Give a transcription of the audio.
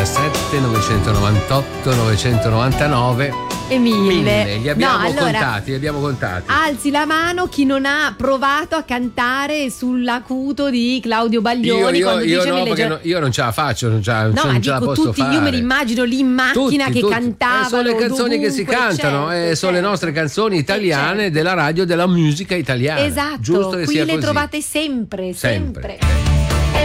997 998 999 e 1000. Li abbiamo contati. Alzi la mano chi non ha provato a cantare sull'acuto di Claudio Baglioni. Io non ce la faccio, non ce la posso tutti, fare. Io me li immagino lì in macchina che cantavano. Sono le canzoni che si cantano, sono le nostre canzoni italiane della radio, della musica italiana. Esatto, giusto che qui sia le così. trovate sempre.